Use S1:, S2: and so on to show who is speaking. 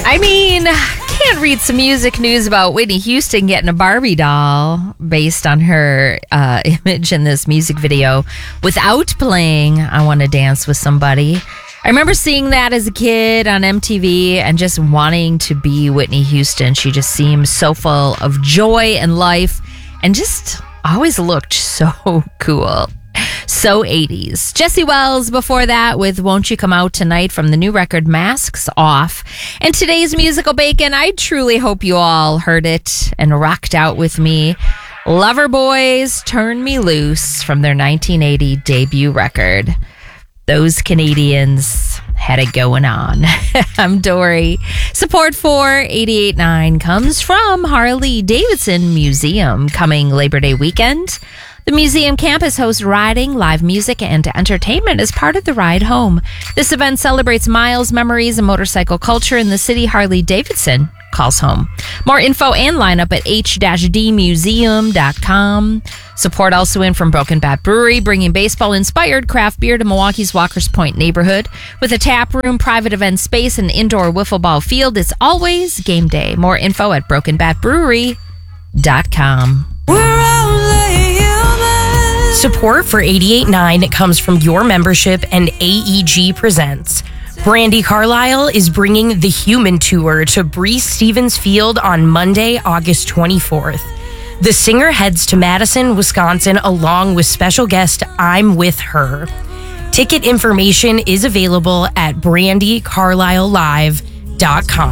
S1: I mean, can't read some music news about Whitney Houston getting a Barbie doll based on her image in this music video without playing I Want to Dance with Somebody. I remember seeing that as a kid on MTV and just wanting to be Whitney Houston. She just seemed so full of joy and life and just always looked so cool. So 80s. Jesse Wells before that with Won't You Come Out Tonight from the new record Masks Off. And today's musical bacon, I truly hope you all heard it and rocked out with me. Loverboys Turn Me Loose from their 1980 debut record. Those Canadians had it going on. I'm Dory. Support for 88.9 comes from Harley Davidson Museum coming Labor Day weekend. The museum campus hosts riding, live music, and entertainment as part of the Ride Home. This event celebrates miles, memories, and motorcycle culture in the city Harley Davidson calls home. More info and lineup at h-dmuseum.com. Support also in from Broken Bat Brewery, bringing baseball-inspired craft beer to Milwaukee's Walker's Point neighborhood. With a tap room, private event space, and indoor wiffle ball field, it's always game day. More info at brokenbatbrewery.com.
S2: Support for 88.9 comes from your membership and AEG Presents. Brandi Carlile is bringing the Human Tour to Breese Stevens Field on Monday, August 24th. The singer heads to Madison, Wisconsin, along with special guest I'm With Her. Ticket information is available at brandicarliselive.com.